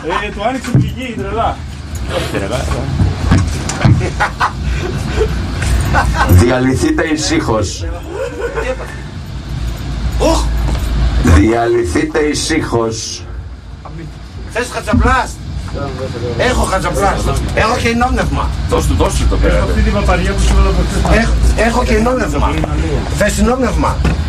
Του άνοιξε πηγή, τρελά. Διαλυθείτε ησύχως. Διαλυθείτε ησύχως. Θες χατζαπλάς? Έχω χατζαπλάς. Έχω και ενόπνευμα. Δώσ' του το πέρα. Αυτή την παπαριά που σου λέω από χθες. Έχω και ενόπνευμα. Θες ενόπνευμα?